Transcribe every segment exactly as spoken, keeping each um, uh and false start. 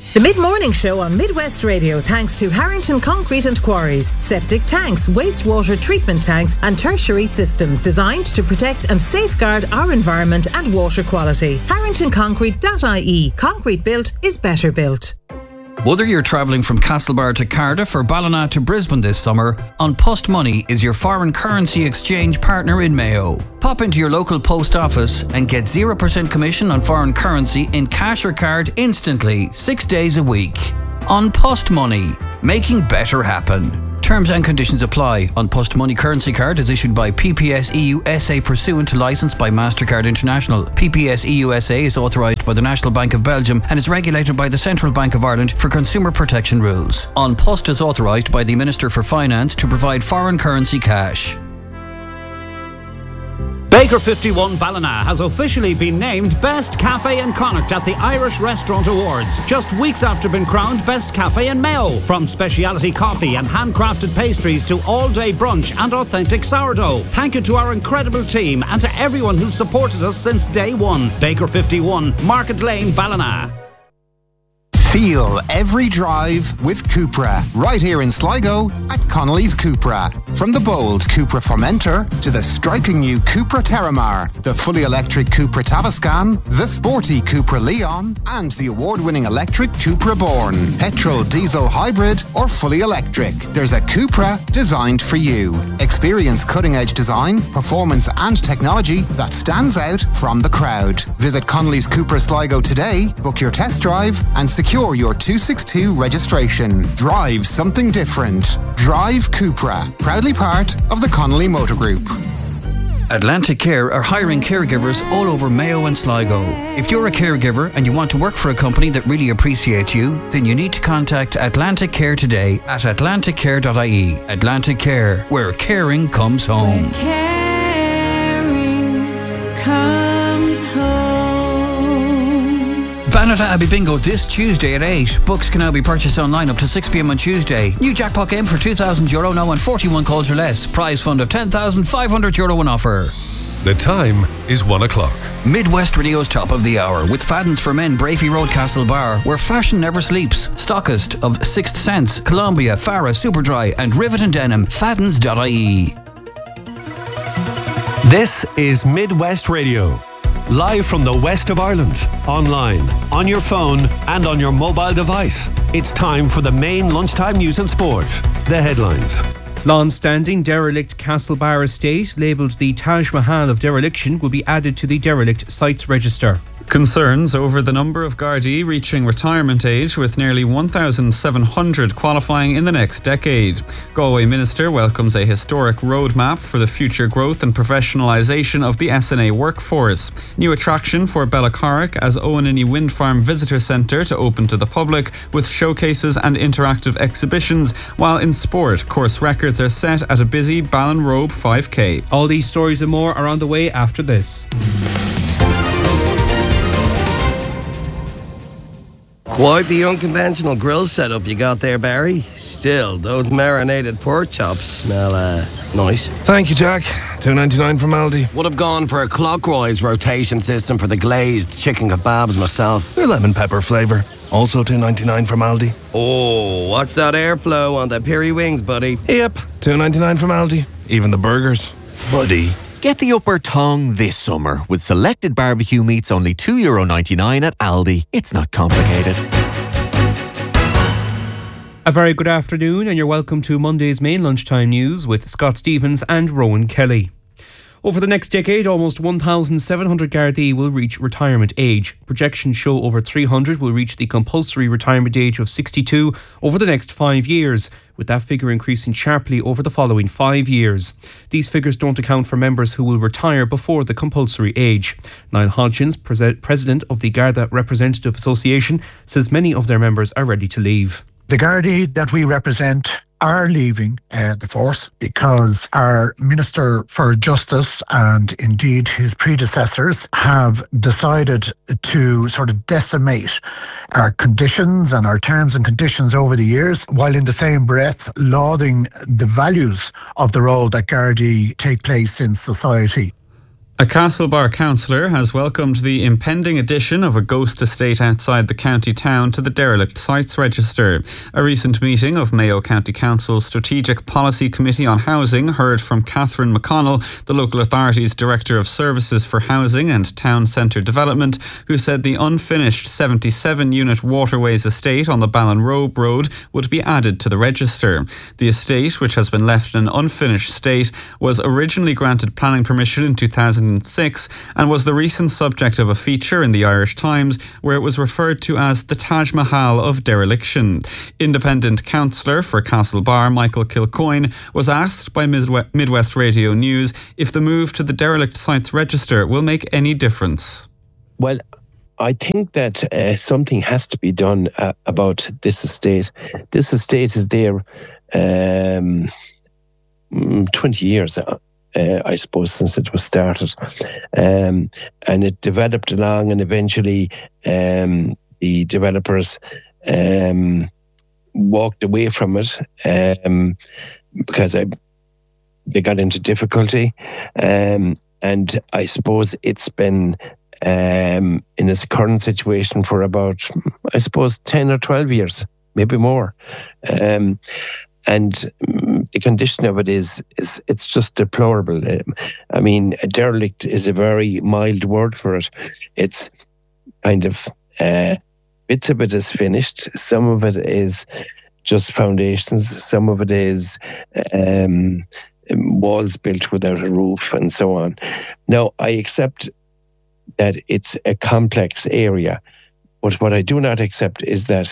The Mid-Morning Show on Midwest Radio thanks to Harrington Concrete and Quarries. Septic tanks, wastewater treatment tanks and tertiary systems designed to protect and safeguard our environment and water quality. harrington concrete dot I E. Concrete built is better built. Whether you're travelling from Castlebar to Cardiff or Ballina to Brisbane this summer, An Post Money is your foreign currency exchange partner in Mayo. Pop into your local post office and get zero percent commission on foreign currency in cash or card instantly, six days a week. An Post Money, making better happen. Terms and conditions apply. An Post Money currency card is issued by P P S E U S A pursuant to licence by MasterCard International. P P S E U S A is authorised by the National Bank of Belgium and is regulated by the Central Bank of Ireland for consumer protection rules. An Post is authorised by the Minister for Finance to provide foreign currency cash. Baker fifty-one Ballina has officially been named Best Cafe in Connacht at the Irish Restaurant Awards, just weeks after being crowned Best Cafe in Mayo. From speciality coffee and handcrafted pastries to all-day brunch and authentic sourdough. Thank you to our incredible team and to everyone who's supported us since day one. Baker fifty-one, Market Lane, Ballina. Feel every drive with Cupra, right here in Sligo at Connolly's Cupra. From the bold Cupra Formentor to the striking new Cupra Terramar, the fully electric Cupra Tavascan, the sporty Cupra Leon, and the award-winning electric Cupra Born. Petrol, diesel, hybrid, or fully electric, there's a Cupra designed for you. Experience cutting-edge design, performance, and technology that stands out from the crowd. Visit Connolly's Cupra Sligo today, book your test drive, and secure your two sixty-two registration. Drive something different. Drive Cupra, proudly part of the Connolly Motor Group. Atlantic Care are hiring caregivers all over Mayo and Sligo. If you're a caregiver and you want to work for a company that really appreciates you, then you need to contact Atlantic Care today at atlantic care dot I E. Atlantic Care, where caring comes home. Where caring comes home. Banata Abbey Bingo this Tuesday at eight. Books can now be purchased online up to six p m on Tuesday. New jackpot game for two thousand euro now on forty-one calls or less. Prize fund of ten thousand five hundred euro on offer. The time is one o'clock. Midwest Radio's Top of the Hour with Fadden's for Men, Brafey Road, Castlebar, where fashion never sleeps. Stockist of Sixth Sense, Columbia, Farah, Superdry and Rivet and Denim. Faddens dot I E. This is Midwest Radio. Live from the west of Ireland, online, on your phone and on your mobile device. It's time for the main lunchtime news and sport. The headlines. Long-standing derelict Castlebar estate, labelled the Taj Mahal of dereliction, will be added to the derelict sites register. Concerns over the number of Gardaí reaching retirement age, with nearly one thousand seven hundred qualifying in the next decade. Galway Minister welcomes a historic roadmap for the future growth and professionalisation of the S N A workforce. New attraction for Bellacarrick as Owenini Wind Farm Visitor Centre to open to the public, with showcases and interactive exhibitions, while in sport, course records are set at a busy Ballinrobe five K. All these stories and more are on the way after this. Quite the unconventional grill setup you got there, Barry. Still, those marinated pork chops smell uh, nice. Thank you, Jack. two ninety-nine from Aldi. Would have gone for a clockwise rotation system for the glazed chicken kebabs myself. Your lemon pepper flavour. Also two ninety-nine from Aldi. Oh, watch that airflow on the peri wings, buddy. Yep, two ninety-nine from Aldi. Even the burgers. Buddy. Get the upper tongue this summer with selected barbecue meats only two euro ninety-nine at Aldi. It's not complicated. A very good afternoon and you're welcome to Monday's main lunchtime news with Scott Stevens and Rowan Kelly. Over the next decade, almost one thousand seven hundred Gardaí will reach retirement age. Projections show over three hundred will reach the compulsory retirement age of sixty-two over the next five years, with that figure increasing sharply over the following five years. These figures don't account for members who will retire before the compulsory age. Niall Hodgins, pres- president of the Garda Representative Association, says many of their members are ready to leave. The Gardaí that we represent are leaving uh, the force because our Minister for Justice and indeed his predecessors have decided to sort of decimate our conditions and our terms and conditions over the years, while in the same breath lauding the values of the role that Gardaí take place in society. A Castlebar councillor has welcomed the impending addition of a ghost estate outside the county town to the derelict sites register. A recent meeting of Mayo County Council's Strategic Policy Committee on Housing heard from Catherine McConnell, the local authority's Director of Services for Housing and Town Centre Development, who said the unfinished seventy-seven unit Waterways estate on the Ballinrobe Road would be added to the register. The estate, which has been left in an unfinished state, was originally granted planning permission in two thousand six and was the recent subject of a feature in the Irish Times where it was referred to as the Taj Mahal of dereliction. Independent councillor for Castlebar, Michael Kilcoyne, was asked by Midwest Radio News if the move to the derelict sites register will make any difference. Well, I think that uh, something has to be done uh, about this estate. This estate is there um, twenty years uh, Uh, I suppose, since it was started. Um, and it developed along, and eventually um, the developers um, walked away from it um, because I, they got into difficulty. Um, and I suppose it's been um, in its current situation for about, I suppose, ten or twelve years, maybe more. Um, And the condition of it is, is it's just deplorable. Um, I mean, a derelict is a very mild word for it. It's kind of, uh, bits of it is finished. Some of it is just foundations. Some of it is um, walls built without a roof and so on. Now, I accept that it's a complex area. But what I do not accept is that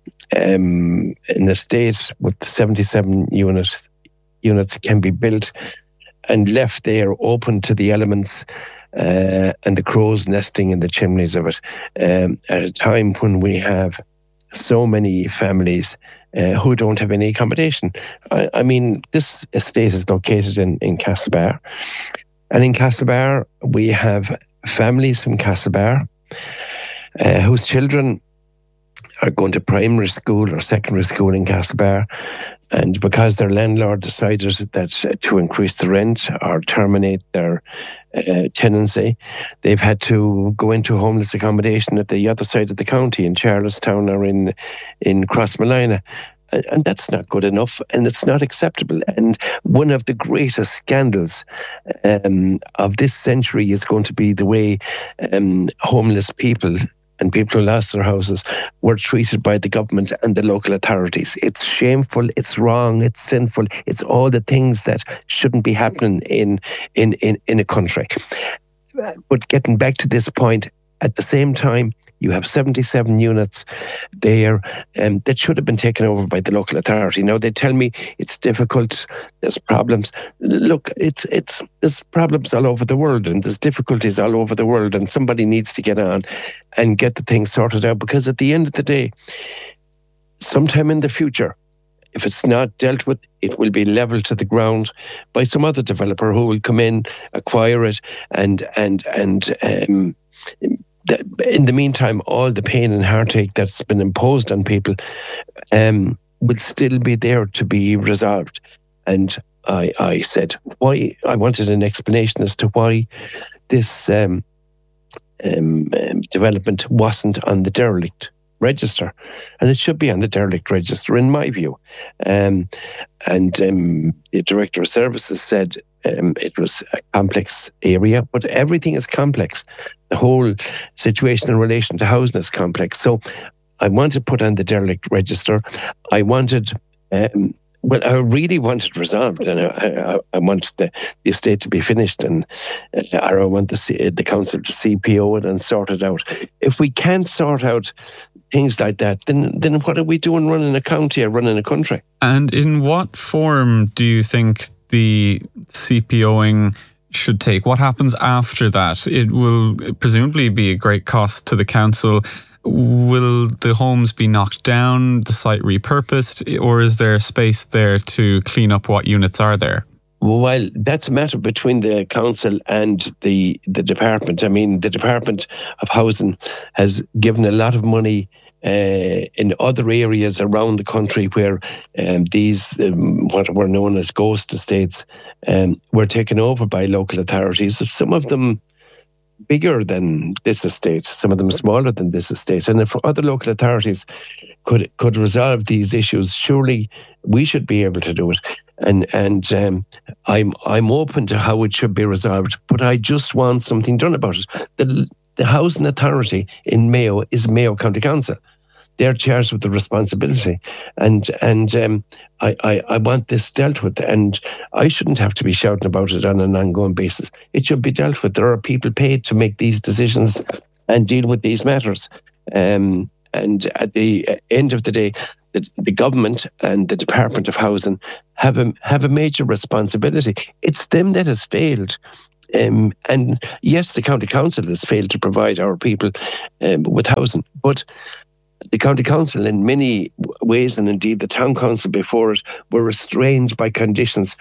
um, an estate with seventy-seven units units can be built and left there open to the elements uh, and the crows nesting in the chimneys of it um, at a time when we have so many families uh, who don't have any accommodation. I, I mean, this estate is located in, in Castlebar. And in Castlebar, we have families from Castlebar Uh, whose children are going to primary school or secondary school in Castlebar, and because their landlord decided that uh, to increase the rent or terminate their uh, tenancy, they've had to go into homeless accommodation at the other side of the county in Charlestown or in in Crossmolina. And that's not good enough, and it's not acceptable. And one of the greatest scandals um, of this century is going to be the way um, homeless people and people who lost their houses were treated by the government and the local authorities. It's shameful, it's wrong, it's sinful, it's all the things that shouldn't be happening in in, in, in a country. But getting back to this point, at the same time, you have seventy-seven units there um, that should have been taken over by the local authority. Now, they tell me it's difficult, there's problems. Look, it's it's there's problems all over the world, and there's difficulties all over the world, and somebody needs to get on and get the thing sorted out, because at the end of the day, sometime in the future, if it's not dealt with, it will be leveled to the ground by some other developer who will come in, acquire it, and and and um, in the meantime, all the pain and heartache that's been imposed on people um, will still be there to be resolved. And I, I said, why? I wanted an explanation as to why this um, um, um, development wasn't on the derelict register, and it should be on the derelict register, in my view. Um, and um, the Director of Services said um, it was a complex area, but everything is complex. The whole situation in relation to housing is complex. So I wanted to put on the derelict register. I wanted, um, well, I really wanted resolved, and I, I, I wanted the, the estate to be finished, and uh, or I want the, the council to C P O it and sort it out. If we can't sort out things like that, then then what are we doing running a county or running a country? And in what form do you think the CPOing should take? What happens after that? It will presumably be a great cost to the council. Will the homes be knocked down, the site repurposed, or is there space there to clean up what units are there? Well, that's a matter between the council and the the department. I mean, the Department of Housing has given a lot of money uh, in other areas around the country where um, these, um, what were known as ghost estates, um, were taken over by local authorities. Some of them bigger than this estate, some of them smaller than this estate. And if other local authorities could could resolve these issues, surely we should be able to do it. And and um, I'm I'm open to how it should be resolved, but I just want something done about it. The the housing authority in Mayo is Mayo County Council. They're charged with the responsibility, and and um, I, I I want this dealt with, and I shouldn't have to be shouting about it on an ongoing basis. It should be dealt with. There are people paid to make these decisions and deal with these matters. Um, and at the end of the day, the, the government and the Department of Housing have a have a major responsibility. It's them that has failed. Um, and yes, the County Council has failed to provide our people um, with housing, but the County Council in many ways, and indeed the Town Council before it, were restrained by conditions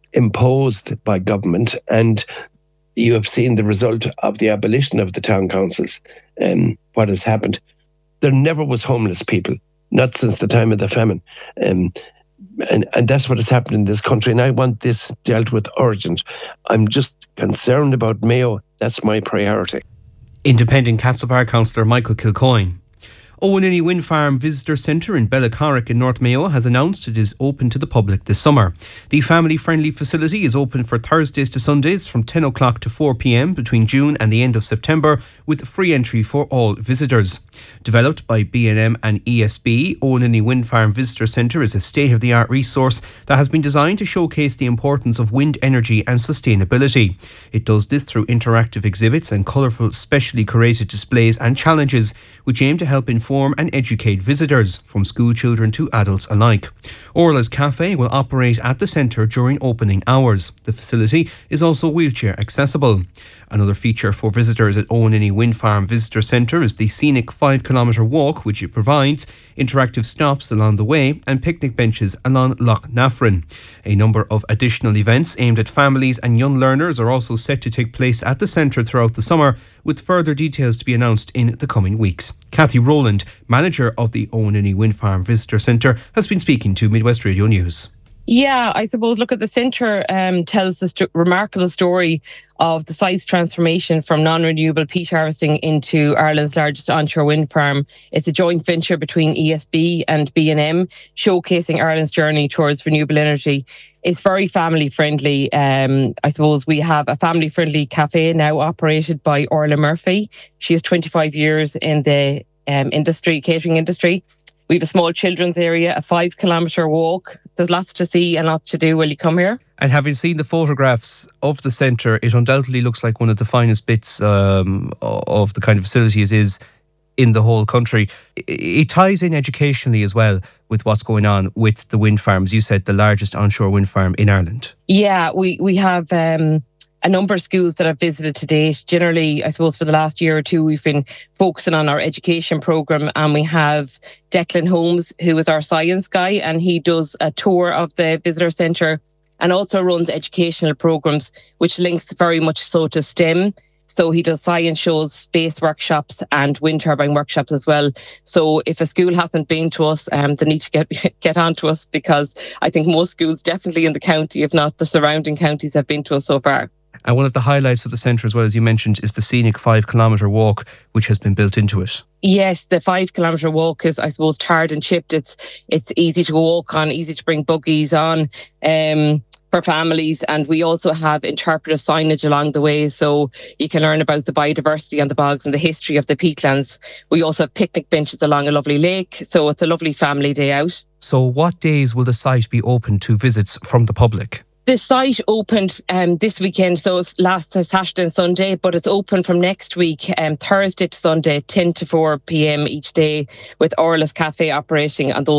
imposed by government. And you have seen the result of the abolition of the Town Councils, um, what has happened. There never was homeless people, not since the time of the famine. Um, and, and that's what has happened in this country. And I want this dealt with urgent. I'm just concerned about Mayo. That's my priority. Independent Castlebar councillor Michael Kilcoyne. Owenini Wind Farm Visitor Centre in Bellacarrick in North Mayo has announced it is open to the public this summer. The family-friendly facility is open for Thursdays to Sundays from ten o'clock to four p.m. between June and the end of September, with free entry for all visitors. Developed by B and M and E S B, Owenini Wind Farm Visitor Centre is a state-of-the-art resource that has been designed to showcase the importance of wind energy and sustainability. It does this through interactive exhibits and colourful, specially curated displays and challenges which aim to help inform and educate visitors, from school children to adults alike. Orla's Cafe will operate at the centre during opening hours. The facility is also wheelchair accessible. Another feature for visitors at Owenini Wind Farm Visitor Centre is the scenic five kilometre walk, which it provides, interactive stops along the way and picnic benches along Loch Nafrin. A number of additional events aimed at families and young learners are also set to take place at the centre throughout the summer, with further details to be announced in the coming weeks. Kathy Rowland, manager of the Owenini Wind Farm Visitor Centre, has been speaking to Midwest Radio News. Yeah, I suppose, look, at the centre um, tells the st- remarkable story of the site's transformation from non-renewable peat harvesting into Ireland's largest onshore wind farm. It's a joint venture between E S B and B and M, showcasing Ireland's journey towards renewable energy. It's very family friendly. Um, I suppose we have a family friendly cafe now operated by Orla Murphy. She has twenty-five years in the um, industry, catering industry. We have a small children's area, a five kilometre walk. There's lots to see and lots to do when you come here. And having seen the photographs of the centre, it undoubtedly looks like one of the finest bits um, of the kind of facilities is in the whole country. It ties in educationally as well with what's going on with the wind farms. You said the largest onshore wind farm in Ireland. Yeah, we, we have um, a number of schools that I've visited to date. Generally, I suppose for the last year or two, we've been focusing on our education programme, and we have Declan Holmes, who is our science guy, and he does a tour of the visitor centre and also runs educational programmes, which links very much so to STEM. So he does science shows, space workshops and wind turbine workshops as well. So if a school hasn't been to us, um, they need to get get on to us, because I think most schools definitely in the county, if not the surrounding counties, have been to us so far. And one of the highlights of the centre as well, as you mentioned, is the scenic five kilometre walk, which has been built into it. Yes, the five kilometre walk is, I suppose, tarred and chipped. It's it's easy to walk on, easy to bring buggies on um, for families. And we also have interpretive signage along the way, so you can learn about the biodiversity on the bogs and the history of the peatlands. We also have picnic benches along a lovely lake, so it's a lovely family day out. So what days will the site be open to visits from the public? The site opened um, this weekend, so it's last Saturday and Sunday, but it's open from next week, um, Thursday to Sunday, ten to four p.m. each day, with Orla's Cafe operating on those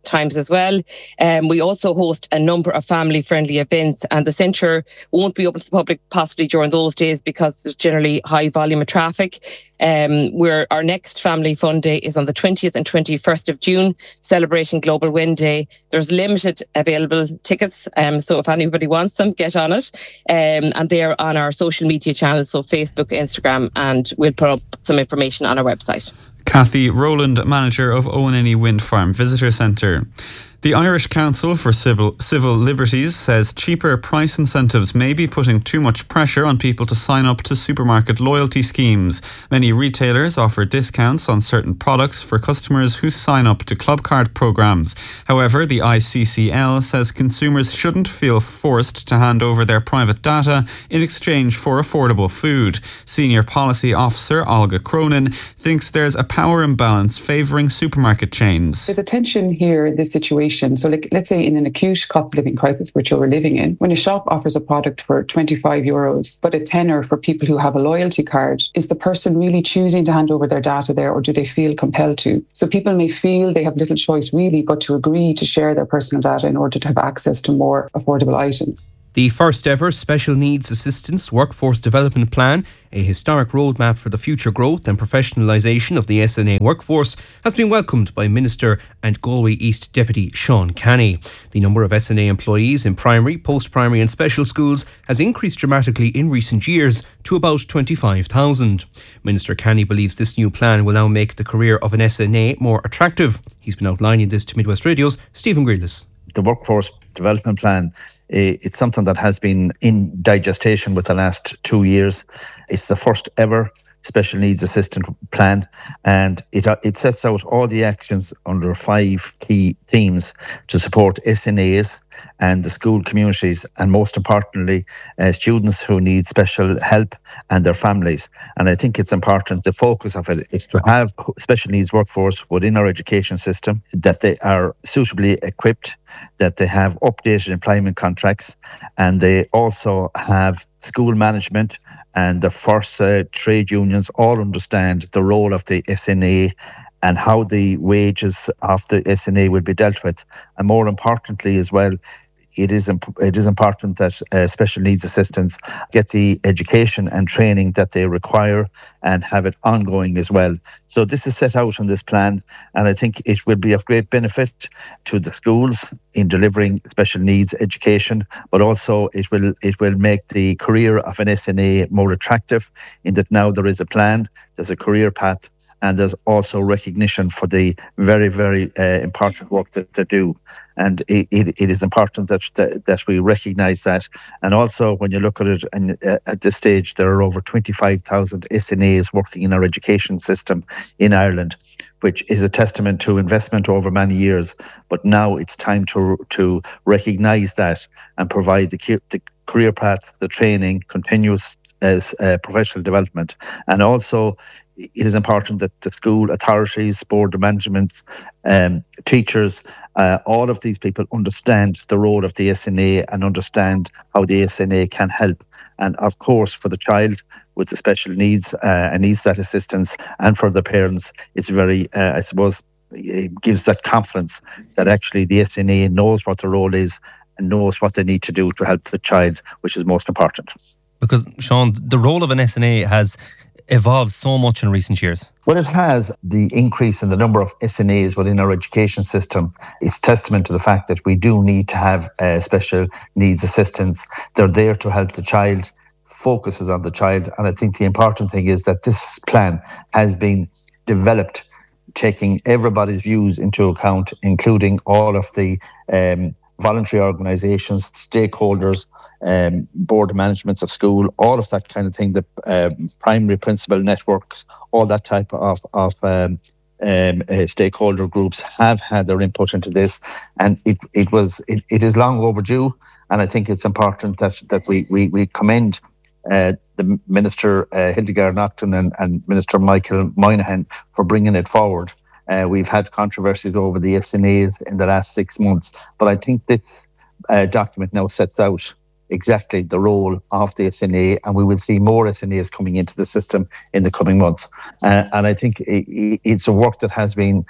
times as well. Um, we also host a number of family-friendly events, and the centre won't be open to the public possibly during those days because there's generally high volume of traffic. Um, we're, our next Family Fun Day is on the twentieth and twenty-first of June, celebrating Global Wind Day. There's limited available tickets, um, so if anybody wants them, get on it. Um, and they're on our social media channels, so Facebook, Instagram, and we'll put up some information on our website. Kathy Rowland, manager of Owenany Wind Farm Visitor Centre. The Irish Council for Civil, Civil Liberties says cheaper price incentives may be putting too much pressure on people to sign up to supermarket loyalty schemes. Many retailers offer discounts on certain products for customers who sign up to Clubcard programmes. However, the I C C L says consumers shouldn't feel forced to hand over their private data in exchange for affordable food. Senior Policy Officer Olga Cronin thinks there's a power imbalance favouring supermarket chains. There's a tension here in this situation. So like, let's say in an acute cost of living crisis which you're living in, when a shop offers a product for twenty-five euros but a tenner for people who have a loyalty card, is the person really choosing to hand over their data there, or do they feel compelled to? So people may feel they have little choice really but to agree to share their personal data in order to have access to more affordable items. The first ever Special Needs Assistance Workforce Development Plan, a historic roadmap for the future growth and professionalisation of the S N A workforce, has been welcomed by Minister and Galway East Deputy Sean Canny. The number of S N A employees in primary, post-primary and special schools has increased dramatically in recent years to about twenty-five thousand. Minister Canny believes this new plan will now make the career of an S N A more attractive. He's been outlining this to Midwest Radio's Stephen Grealis. The Workforce Development Plan, it's something that has been in digestion with the last two years. It's the first ever special needs assistant plan, and it it sets out all the actions under five key themes to support S N As and the school communities, and most importantly, uh, students who need special help and their families. And I think it's important, the focus of it is to have special needs workforce within our education system, that they are suitably equipped, that they have updated employment contracts, and they also have school management and the first uh, trade unions all understand the role of the S N A and how the wages of the S N A will be dealt with. And more importantly as well, it is imp- it is important that uh, special needs assistants get the education and training that they require and have it ongoing as well. So this is set out in this plan, and I think it will be of great benefit to the schools in delivering special needs education, but also it will it will make the career of an S N A more attractive, in that now there is a plan, there's a career path, and there's also recognition for the very, very uh, important work that they do. And it, it, it is important that, that that we recognise that. And also, when you look at it, and uh, at this stage, there are over twenty-five thousand S N As working in our education system in Ireland, which is a testament to investment over many years. But now it's time to to recognise that and provide the, the career path, the training, continuous as uh, professional development. And also, it is important that the school authorities, board of management, um, teachers, uh, all of these people understand the role of the S N A and understand how the S N A can help. And of course, for the child with the special needs uh, and needs that assistance, and for the parents, it's very, uh, I suppose, it gives that confidence that actually the S N A knows what the role is and knows what they need to do to help the child, which is most important. Because, Sean, the role of an S N A has evolved so much in recent years. Well, it has. The increase in the number of S N As within our education system is testament to the fact that we do need to have uh, special needs assistants. They're there to help the child, focuses on the child. And I think the important thing is that this plan has been developed taking everybody's views into account, including all of the um, voluntary organisations, stakeholders, um, board managements of school, all of that kind of thing, the uh, primary principal networks, all that type of, of um, um, uh, stakeholder groups have had their input into this. And it it was it, it is long overdue. And I think it's important that, that we, we, we commend uh, the Minister uh, Hildegard Naughton and, and Minister Michael Moynihan for bringing it forward. Uh, we've had controversies over the S N As in the last six months, but I think this uh, document now sets out exactly the role of the S N A, and we will see more S N As coming into the system in the coming months. Uh, and I think it, it's a work that has been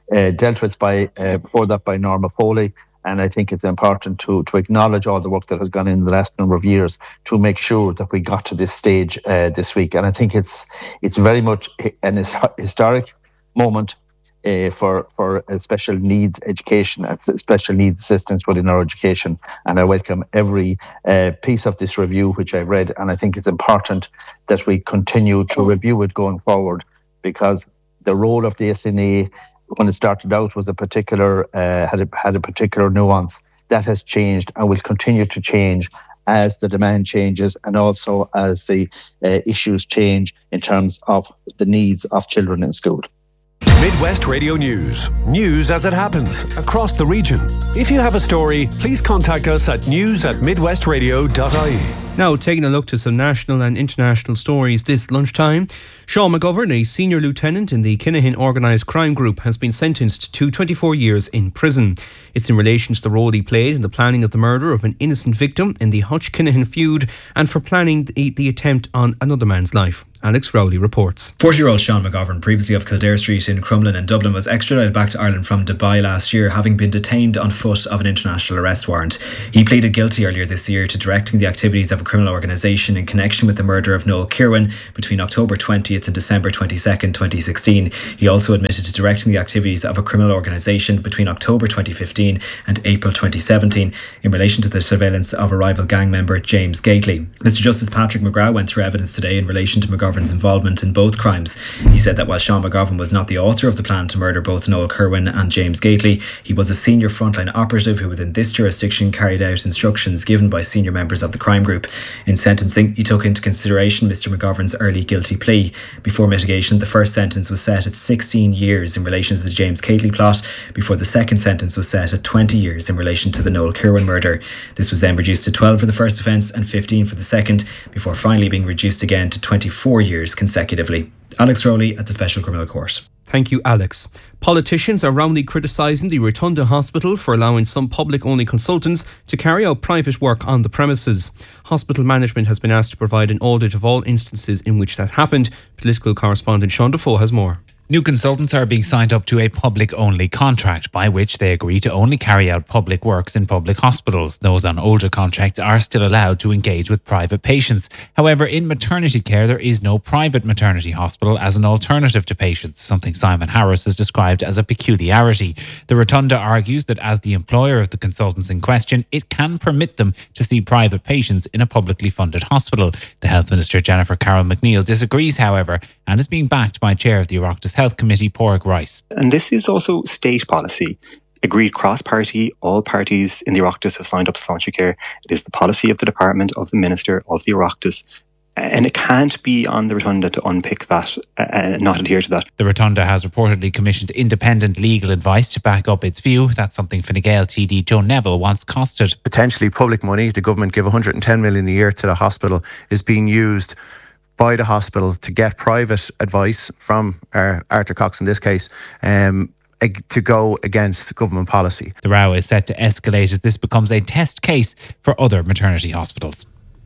uh, dealt with by uh, before that by Norma Foley. And I think it's important to to acknowledge all the work that has gone in the last number of years to make sure that we got to this stage uh, this week. And I think it's it's very much an historic moment uh, for for special needs education and special needs assistance within our education. And I welcome every uh, piece of this review which I read. And I think it's important that we continue to review it going forward, because the role of the S N A, when it started out, was a particular uh, had a, had a particular nuance that has changed and will continue to change as the demand changes and also as the uh, issues change in terms of the needs of children in school. Midwest Radio News. News as it happens across the region. If you have a story, please contact us at news at midwestradio dot I E. Now, taking a look to some national and international stories this lunchtime. Sean McGovern, a senior lieutenant in the Kinahan Organised Crime Group, has been sentenced to twenty-four years in prison. It's in relation to the role he played in the planning of the murder of an innocent victim in the Hutch Kinahan feud and for planning the, the attempt on another man's life. Alex Rowley reports. forty-year-old Sean McGovern, previously of Kildare Street in Crumlin in Dublin, was extradited back to Ireland from Dubai last year, having been detained on foot of an international arrest warrant. He pleaded guilty earlier this year to directing the activities of a criminal organisation in connection with the murder of Noel Kirwan between October twentieth and December twenty-second, twenty sixteen. He also admitted to directing the activities of a criminal organisation between October twenty fifteen and April twenty seventeen in relation to the surveillance of a rival gang member, James Gately. Mister Justice Patrick McGrath went through evidence today in relation to McGovern McGovern's involvement in both crimes. He said that while Sean McGovern was not the author of the plan to murder both Noel Kirwan and James Gately, he was a senior frontline operative who within this jurisdiction carried out instructions given by senior members of the crime group. In sentencing, he took into consideration Mister McGovern's early guilty plea. Before mitigation, the first sentence was set at sixteen years in relation to the James Gately plot, before the second sentence was set at twenty years in relation to the Noel Kirwan murder. This was then reduced to twelve for the first offence and fifteen for the second, before finally being reduced again to twenty-four years consecutively. Alex Rowley at the Special Criminal Court. Thank you, Alex. Politicians are roundly criticising the Rotunda Hospital for allowing some public-only consultants to carry out private work on the premises. Hospital management has been asked to provide an audit of all instances in which that happened. Political correspondent Sean Defoe has more. New consultants are being signed up to a public-only contract by which they agree to only carry out public works in public hospitals. Those on older contracts are still allowed to engage with private patients. However, in maternity care, there is no private maternity hospital as an alternative to patients, something Simon Harris has described as a peculiarity. The Rotunda argues that as the employer of the consultants in question, it can permit them to see private patients in a publicly funded hospital. The Health Minister, Jennifer Carroll McNeil, disagrees, however, and is being backed by Chair of the Oireachtas Health Committee, Pádraig Rice. And this is also state policy, agreed cross-party. All parties in the Oireachtas have signed up to Sláintecare. It is the policy of the Department, of the Minister, of the Oireachtas. And it can't be on the Rotunda to unpick that and not adhere to that. The Rotunda has reportedly commissioned independent legal advice to back up its view. That's something Fine Gael T D Joe Neville wants costed. Potentially public money, the government give one hundred ten million a year to the hospital, is being used by the hospital to get private advice from uh, Arthur Cox in this case, um, to go against government policy. The row is set to escalate as this becomes a test case for other maternity hospitals.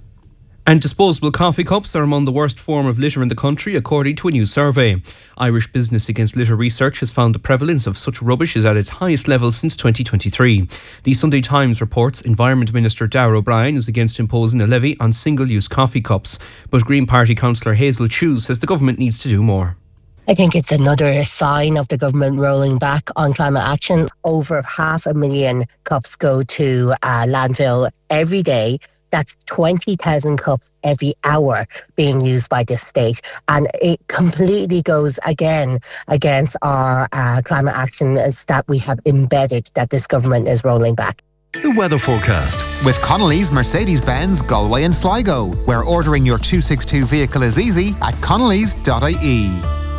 And disposable coffee cups are among the worst form of litter in the country, according to a new survey. Irish Business Against Litter Research has found the prevalence of such rubbish is at its highest level since twenty twenty-three. The Sunday Times reports Environment Minister Darragh O'Brien is against imposing a levy on single-use coffee cups, but Green Party councillor Hazel Chew says the government needs to do more. I think it's another sign of the government rolling back on climate action. Over half a million cups go to uh, landfill every day. That's twenty thousand cups every hour being used by this state. And it completely goes again against our uh, climate action that we have embedded that this government is rolling back. The weather forecast. With Connolly's Mercedes-Benz Galway and Sligo, where ordering your two sixty-two vehicle is easy at connellys dot I E.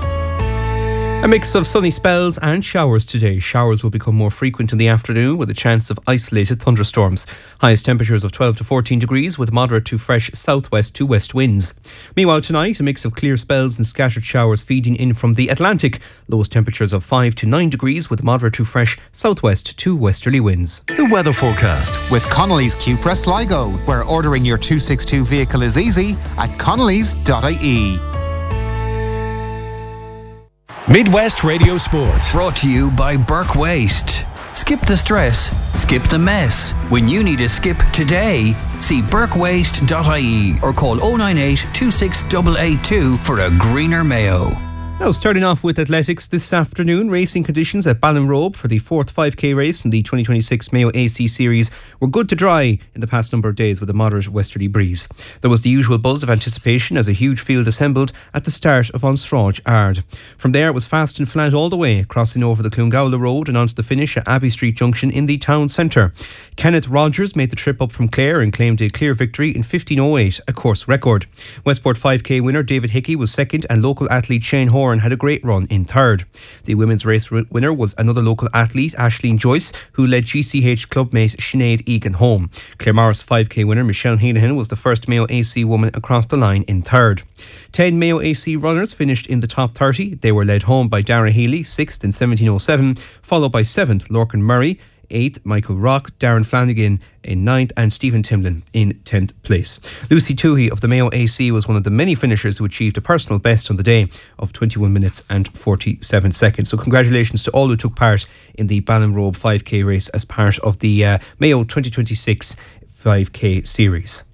A mix of sunny spells and showers today. Showers will become more frequent in the afternoon with a chance of isolated thunderstorms. Highest temperatures of twelve to fourteen degrees with moderate to fresh southwest to west winds. Meanwhile tonight, a mix of clear spells and scattered showers feeding in from the Atlantic. Lowest temperatures of five to nine degrees with moderate to fresh southwest to westerly winds. The weather forecast. With Connolly's Cupra Sligo, where ordering your two sixty-two vehicle is easy at connellys dot I E. Midwest Radio Sports. Brought to you by Burke Waste. Skip the stress, skip the mess. When you need a skip today, see burke waste dot I E or call oh nine eight, two six eight eight two for a greener Mayo. Now, starting off with athletics this afternoon, racing conditions at Ballinrobe for the fourth five K race in the twenty twenty-six Mayo A C Series were good to dry in the past number of days with a moderate westerly breeze. There was the usual buzz of anticipation as a huge field assembled at the start of Onsraj Ard. From there, it was fast and flat all the way, crossing over the Clongowla Road and onto the finish at Abbey Street Junction in the town centre. Kenneth Rogers made the trip up from Clare and claimed a clear victory in fifteen oh eight, a course record. Westport five K winner David Hickey was second and local athlete Shane Horan had a great run in third. The women's race winner was another local athlete, Aisling Joyce, who led G C H clubmate Sinead Egan home. Claremorris five K winner Michelle Hanahan was the first Mayo A C woman across the line in third. Ten Mayo A C runners finished in the top thirty. They were led home by Dara Healy, sixth in seventeen oh seven, followed by seventh Lorcan Murray, eighth Michael Rock, Darren Flanagan in ninth and Stephen Timlin in tenth place. Lucy Toohey of the Mayo A C was one of the many finishers who achieved a personal best on the day of twenty-one minutes and forty-seven seconds. So congratulations to all who took part in the Ballinrobe five K race as part of the uh, Mayo twenty twenty-six five K series.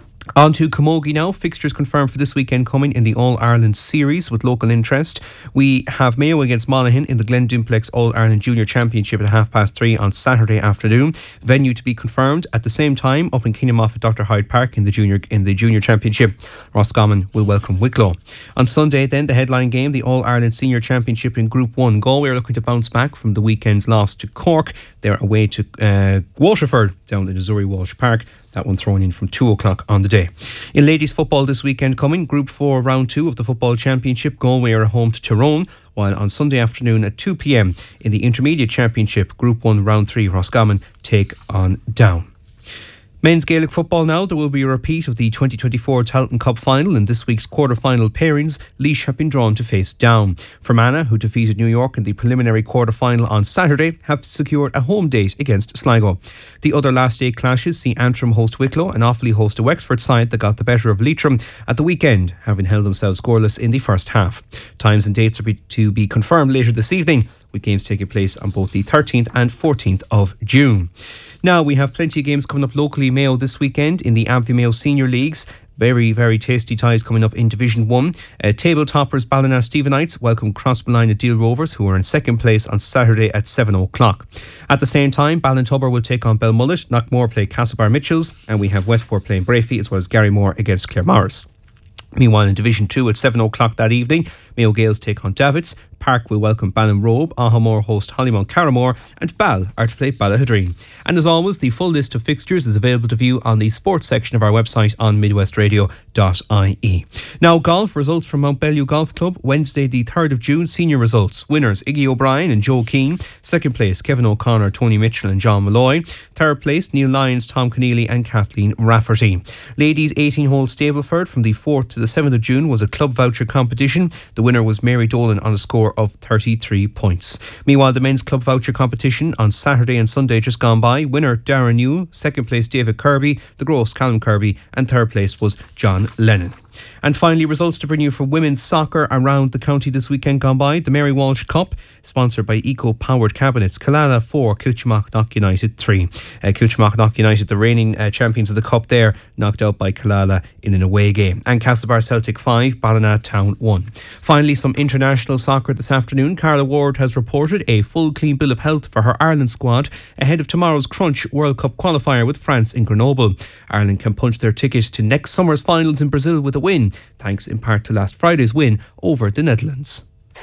On to Camogie now. Fixtures confirmed for this weekend coming in the All-Ireland Series with local interest. We have Mayo against Monaghan in the Glen Dimplex All-Ireland Junior Championship at half past three on Saturday afternoon. Venue to be confirmed at the same time up in Keenamoff at Doctor Hyde Park in the Junior in the Junior Championship. Roscommon will welcome Wicklow. On Sunday then, the headline game, the All-Ireland Senior Championship in Group one. Galway are looking to bounce back from the weekend's loss to Cork. They're away to uh, Waterford down at Missouri Walsh Park. That one thrown in from two o'clock on the day. In ladies football this weekend coming, Group four Round two of the Football Championship, Galway are home to Tyrone, while on Sunday afternoon at two p.m. in the Intermediate Championship, Group one Round three, Roscommon take on Down. Men's Gaelic football now. There will be a repeat of the twenty twenty-four Tailteann Cup final. In this week's quarter-final pairings, Laois have been drawn to face Down. Fermanagh, who defeated New York in the preliminary quarter-final on Saturday, have secured a home date against Sligo. The other last-day clashes see Antrim host Wicklow and Offaly host a Wexford side that got the better of Leitrim at the weekend, having held themselves scoreless in the first half. Times and dates are be- to be confirmed later this evening, with games taking place on both the thirteenth and fourteenth of June. Now, we have plenty of games coming up locally Mayo this weekend in the Abbey Mayo Senior Leagues. Very, very tasty ties coming up in Division one. Uh, table toppers Ballina Stephenites welcome Crossmolina Deal Rovers, who are in second place on Saturday at seven o'clock. At the same time, Ballintubber will take on Belmullet, Knockmore play Castlebar Mitchells, and we have Westport playing Brafey, as well as Garrymore against Claremorris. Meanwhile, in Division two at seven o'clock that evening, Mayo Gales take on Davits, Park will welcome Ballinrobe, Ahamore host Hollymount Carramore, and Ball are to play Ballahadreen. And as always, the full list of fixtures is available to view on the sports section of our website on midwest radio dot I E. Now, golf results from Mount Bellew Golf Club, Wednesday the third of June, senior results. Winners, Iggy O'Brien and Joe Keane. Second place, Kevin O'Connor, Tony Mitchell and John Malloy. Third place, Neil Lyons, Tom Keneally and Kathleen Rafferty. Ladies eighteen-hole Stableford from the fourth to the seventh of June was a club voucher competition. The winner was Mary Dolan on a score of thirty-three points. Meanwhile, the men's club voucher competition on Saturday and Sunday just gone by. Winner Darren Newell, second place David Kirby, the Gross Callum Kirby, and third place was John Lennon. And finally, results to bring you from women's soccer around the county this weekend gone by. The Mary Walsh Cup, sponsored by Eco-Powered Cabinets. Killala four, Kilchmarnock United three. Uh, Kilchmarnock United, the reigning uh, champions of the Cup there, knocked out by Killala in an away game. And Castlebar Celtic five, Ballina Town one. Finally, some international soccer this afternoon. Carla Ward has reported a full clean bill of health for her Ireland squad ahead of tomorrow's Crunch World Cup qualifier with France in Grenoble. Ireland can punch their ticket to next summer's finals in Brazil with a win, thanks in part to last Friday's win over the Netherlands.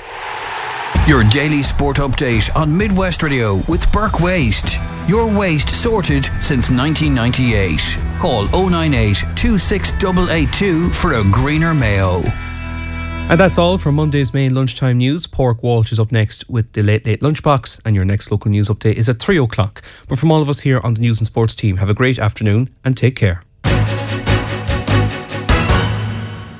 Your daily sport update on Midwest Radio with Burke Waste. Your waste sorted since nineteen ninety-eight. Call oh nine eight, two six eight eight two for a greener Mayo. And that's all for Monday's main lunchtime news. Pork Walsh is up next with the Late Late Lunchbox, and your next local news update is at three o'clock. But from all of us here on the News and Sports team, have a great afternoon and take care.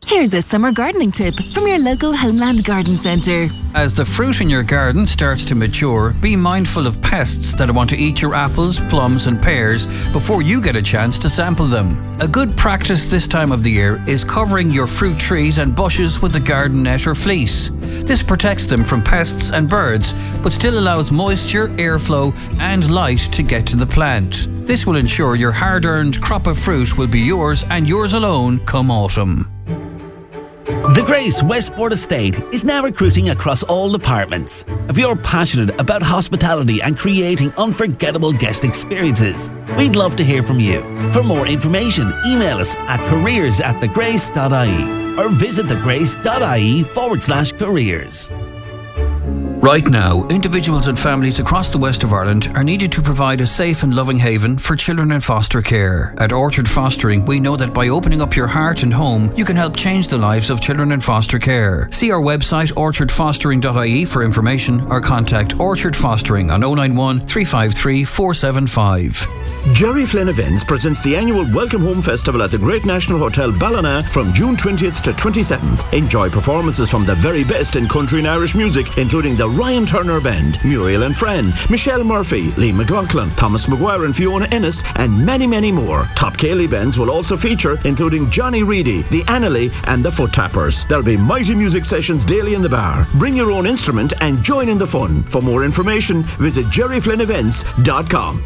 Here's a summer gardening tip from your local Homeland Garden Centre. As the fruit in your garden starts to mature, be mindful of pests that want to eat your apples, plums and pears before you get a chance to sample them. A good practice this time of the year is covering your fruit trees and bushes with a garden net or fleece. This protects them from pests and birds, but still allows moisture, airflow and light to get to the plant. This will ensure your hard-earned crop of fruit will be yours and yours alone come autumn. The Grace Westport Estate is now recruiting across all departments. If you're passionate about hospitality and creating unforgettable guest experiences, we'd love to hear from you. For more information, email us at careers at thegrace.ie or visit thegrace.ie forward slash careers. Right now, individuals and families across the west of Ireland are needed to provide a safe and loving haven for children in foster care. At Orchard Fostering, we know that by opening up your heart and home, you can help change the lives of children in foster care. See our website orchard fostering dot I E for information or contact Orchard Fostering on oh nine one, three five three, four seven five. Jerry Flynn Events presents the annual Welcome Home Festival at the Great National Hotel Ballina from June twentieth to twenty-seventh. Enjoy performances from the very best in country and Irish music, including the Ryan Turner Band, Muriel and Friend, Michelle Murphy, Lee McLaughlin, Thomas Maguire and Fiona Ennis, and many, many more. Top Cayley bands will also feature, including Johnny Reedy, the Annalee and the Foot Tappers. There'll be mighty music sessions daily in the bar. Bring your own instrument and join in the fun. For more information, visit jerry flynn events dot com.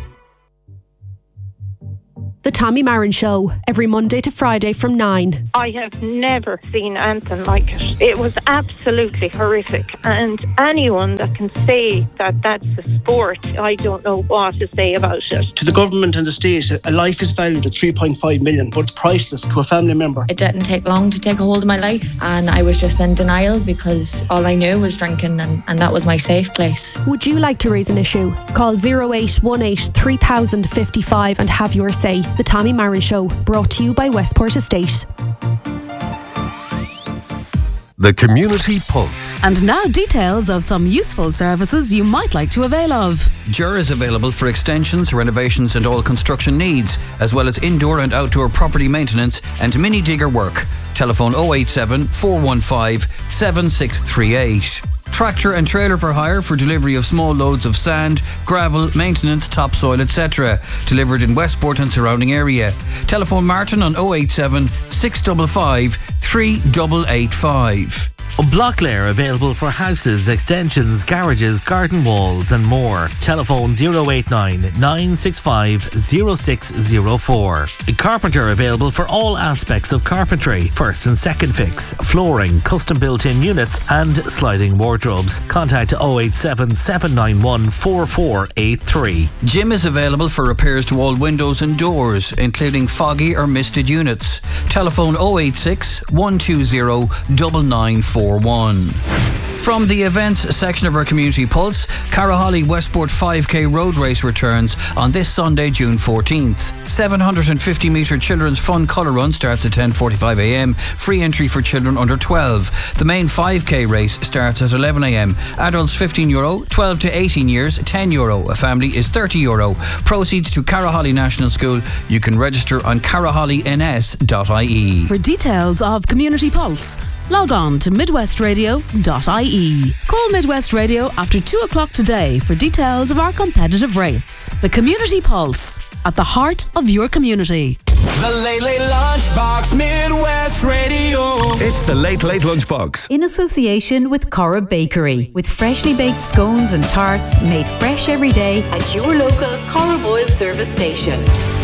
The Tommy Marin Show, every Monday to Friday from nine. I have never seen anything like it. It was absolutely horrific. And anyone that can say that that's a sport, I don't know what to say about it. To the government and the state, a life is valued at three point five million, but it's priceless to a family member. It didn't take long to take a hold of my life, and I was just in denial because all I knew was drinking, and, and that was my safe place. Would you like to raise an issue? Call oh eight one eight, three thousand fifty-five and have your say. The Tommy Marin Show, brought to you by Westport Estate. The Community Pulse. And now details of some useful services you might like to avail of. J U R is available for extensions, renovations and all construction needs, as well as indoor and outdoor property maintenance and mini digger work. Telephone oh eight seven, four one five, seven six three eight. Tractor and trailer for hire for delivery of small loads of sand, gravel, maintenance, topsoil, et cetera. Delivered in Westport and surrounding area. Telephone Martin on oh eight seven, six five five, three eight eight five. Blocklair available for houses, extensions, garages, garden walls and more. Telephone oh eight nine, nine six five, oh six oh four. Carpenter available for all aspects of carpentry. First and second fix, flooring, custom built-in units and sliding wardrobes. Contact oh eight seven, seven nine one, four four eight three. Jim is available for repairs to all windows and doors, including foggy or misted units. Telephone oh eight six, one two zero, nine nine four one. From the events section of our Community Pulse, Carraholly Westport five K Road Race returns on this Sunday, June fourteenth. seven hundred fifty metre children's fun colour run starts at ten forty-five a m. Free entry for children under twelve. The main five K race starts at eleven a m. Adults fifteen euro, twelve to eighteen years ten euro. A family is thirty euro. Proceeds to Carraholly National School. You can register on carraholly n s dot I E. For details of Community Pulse, log on to midwest radio dot I E. Call Midwest Radio after two o'clock today for details of our competitive rates. The Community Pulse, at the heart of your community. The Late Late Lunchbox, Midwest Radio. It's the Late Late Lunchbox. In association with Cora Bakery, with freshly baked scones and tarts made fresh every day at your local Cora Boyle service station.